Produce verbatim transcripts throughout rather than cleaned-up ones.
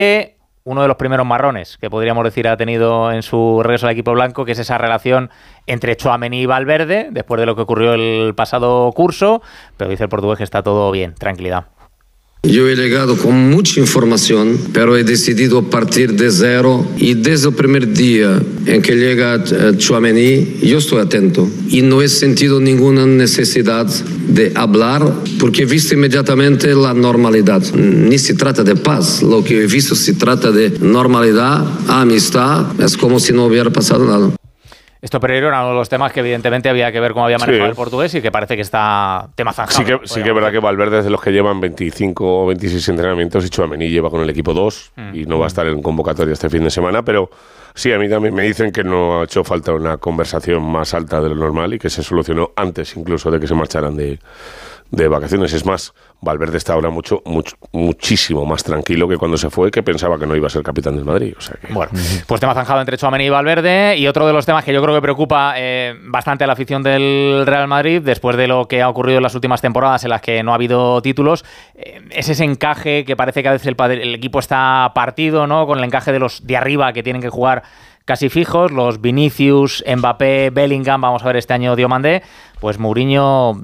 uno de los primeros marrones que podríamos decir ha tenido en su regreso al equipo blanco, que es esa relación entre Tchouaméni y Valverde, después de lo que ocurrió el pasado curso, pero dice el portugués que está todo bien, tranquilidad. Yo he llegado con mucha información, pero he decidido partir de cero y desde el primer día en que llega Tchouaméni, yo estoy atento y no he sentido ninguna necesidad de hablar porque he visto inmediatamente la normalidad. Ni se trata de paz, lo que he visto se trata de normalidad, amistad, es como si no hubiera pasado nada. Esto, Pereiro, era uno de los temas que evidentemente había que ver cómo había manejado sí. el portugués y que parece que está tema zanjado. Sí que, sí que es verdad que Valverde es de los que llevan veinticinco o veintiséis entrenamientos y Tchouaméni lleva con el equipo dos mm. y no va a estar en convocatoria este fin de semana, pero sí, a mí también me dicen que no ha hecho falta una conversación más alta de lo normal y que se solucionó antes incluso de que se marcharan de, de vacaciones. Es más, Valverde está ahora mucho, mucho, muchísimo más tranquilo que cuando se fue, que pensaba que no iba a ser capitán del Madrid. O sea que... Bueno, pues tema zanjado entre Tchouaméni y Valverde. Y otro de los temas que yo creo que preocupa eh, bastante a la afición del Real Madrid, después de lo que ha ocurrido en las últimas temporadas en las que no ha habido títulos, eh, es ese encaje que parece que a veces el, el equipo está partido, ¿no? Con el encaje de los de arriba que tienen que jugar casi fijos, los Vinicius, Mbappé, Bellingham, vamos a ver este año Diomandé, pues Mourinho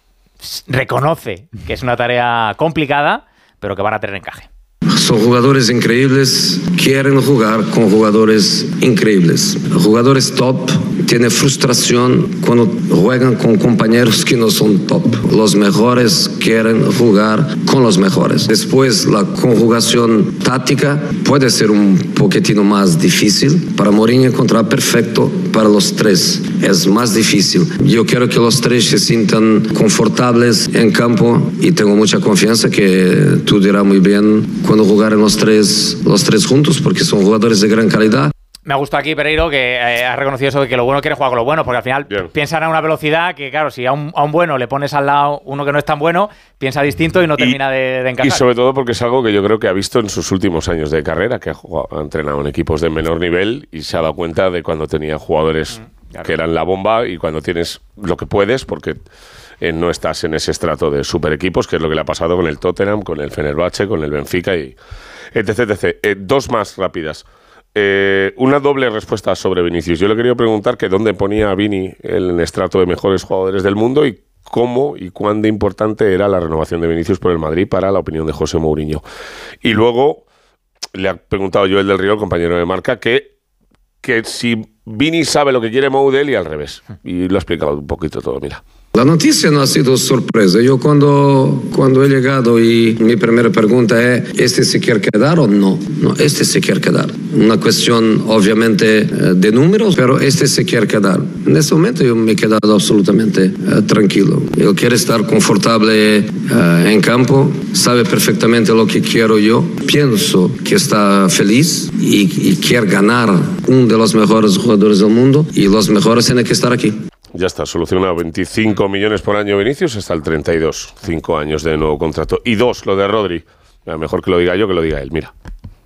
reconoce que es una tarea complicada, pero que van a tener encaje. Son jugadores increíbles, quieren jugar con jugadores increíbles. Jugadores top tienen frustración cuando juegan con compañeros que no son top. Los mejores quieren jugar con los mejores. Después, la conjugación táctica puede ser un poquitino más difícil. Para Mourinho encontrar perfecto para los tres es más difícil. Yo quiero que los tres se sientan confortables en campo y tengo mucha confianza que tú dirás muy bien cuando jugar en los tres, los tres juntos, porque son jugadores de gran calidad. Me gusta aquí, Pereiro, que eh, ha reconocido eso de que lo bueno quiere jugar con lo bueno, porque al final Bien. piensan a una velocidad que, claro, si a un, a un bueno le pones al lado uno que no es tan bueno, piensa distinto y no termina y, de, de encajar. Y sobre todo porque es algo que yo creo que ha visto en sus últimos años de carrera, que ha, jugado, ha entrenado en equipos de menor nivel y se ha dado cuenta de cuando tenía jugadores mm, claro. que eran la bomba y cuando tienes lo que puedes, porque eh, no estás en ese estrato de super equipos, que es lo que le ha pasado con el Tottenham, con el Fenerbahce, con el Benfica y etc, etcétera. Eh, dos más rápidas. Eh, una doble respuesta sobre Vinicius. Yo le quería preguntar que dónde ponía a Vini en el estrato de mejores jugadores del mundo y cómo y cuán de importante era la renovación de Vinicius por el Madrid para la opinión de José Mourinho. Y luego le ha preguntado Joel del Río, el compañero de marca, que, que si Vini sabe lo que quiere Mou de él y al revés. Y lo ha explicado un poquito todo, mira. La noticia no ha sido sorpresa. Yo cuando, cuando he llegado y mi primera pregunta es, ¿este se quiere quedar o no? No, este se quiere quedar. Una cuestión obviamente de números, pero este se quiere quedar. En este momento yo me he quedado absolutamente uh, tranquilo. Él quiere estar confortable uh, en campo, sabe perfectamente lo que quiero yo. Pienso que está feliz y, y quiere ganar uno de los mejores jugadores del mundo y los mejores tienen que estar aquí. Ya está, solucionado. veinticinco millones por año Vinicius hasta el treinta y dos. Cinco años de nuevo contrato. Y dos, lo de Rodri. Mejor que lo diga yo que lo diga él. Mira.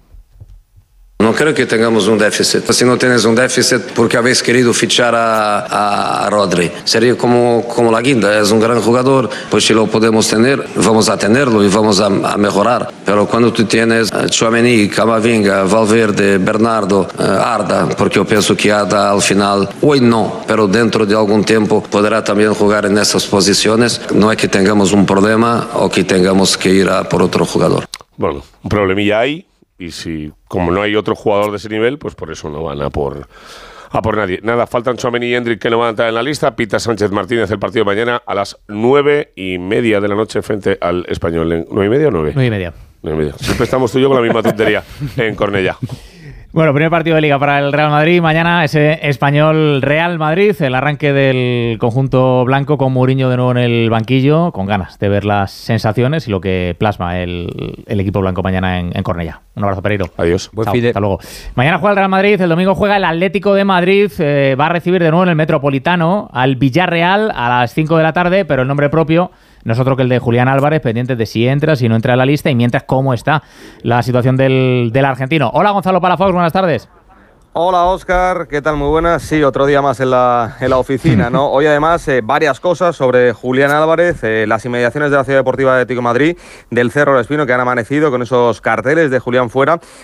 No creo que tengamos un déficit. Si no tienes un déficit porque habéis querido fichar a, a Rodri, sería como, como la guinda, es un gran jugador, pues si lo podemos tener, vamos a tenerlo y vamos a, a mejorar. Pero cuando tú tienes uh, Tchouaméni, Camavinga, Valverde, Bernardo, uh, Arda, porque yo pienso que Arda al final, hoy no, pero dentro de algún tiempo podrá también jugar en esas posiciones, no es que tengamos un problema o que tengamos que ir a por otro jugador. Bueno, un problemilla hay. Y si, como no hay otro jugador de ese nivel, pues por eso no van a por, a por nadie. Nada, faltan Tchouaméni y Endrick que no van a entrar en la lista. Pita Sánchez Martínez el partido mañana a las nueve y media de la noche frente al Español. ¿Nueve y media o nueve? Nueve y media. Nueve y media. Siempre estamos tú y yo con la misma tontería en Cornellá. Bueno, primer partido de Liga para el Real Madrid. Mañana ese Español Real Madrid, el arranque del conjunto blanco con Mourinho de nuevo en el banquillo, con ganas de ver las sensaciones y lo que plasma el, el equipo blanco mañana en, en Cornellá. Un abrazo, Pereiro. Adiós. Buen Chao, hasta luego. Mañana juega el Real Madrid, el domingo juega el Atlético de Madrid, eh, va a recibir de nuevo en el Metropolitano al Villarreal a las cinco de la tarde, pero el nombre propio no es otro que el de Julián Álvarez, pendientes de si entra, si no entra a la lista y mientras cómo está la situación del, del argentino. Hola, Gonzalo Palafox, buenas tardes. Hola Óscar, ¿qué tal? Muy buenas. Sí, otro día más en la, en la oficina, ¿no? Hoy además eh, varias cosas sobre Julián Álvarez, eh, las inmediaciones de la Ciudad Deportiva de Atlético de Madrid, del Cerro del Espino, que han amanecido con esos carteles de Julián fuera,